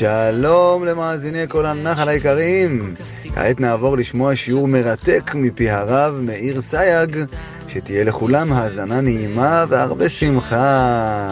שלום למאזיני כל הנחל היקרים. כעת נעבור לשמוע שיעור מרתק מפי הרב מאיר סייג, שתהיה לכולם האזנה נעימה והרבה שמחה.